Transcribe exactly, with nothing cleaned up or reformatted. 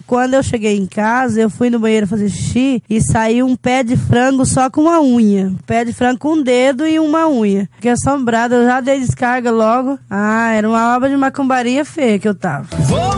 quando eu cheguei em casa, eu fui no banheiro fazer xixi e saiu um pé de frango só com uma unha. Um pé de frango com um dedo e uma unha. Fiquei assombrada, eu já dei descarga logo. Ah, era uma obra de macumbaria feia que eu tava.